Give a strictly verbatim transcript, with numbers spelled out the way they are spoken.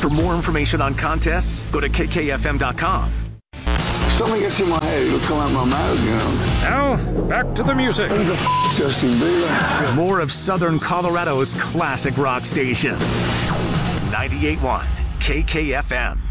For more information on contests, go to K K F M dot com. Something gets in my head, it'll come out my mouth, you know. Now, back to the music. Who the f*** Justin Bieber? More of Southern Colorado's classic rock station. ninety-eight point one K K F M.